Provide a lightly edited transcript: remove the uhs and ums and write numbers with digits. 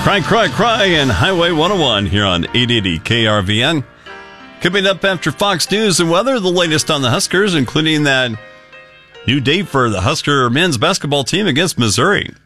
Cry, Cry, Cry, and Highway 101 here on 880 KRVN. Coming up after Fox News and weather, the latest on the Huskers, including that new date for the Husker men's basketball team against Missouri.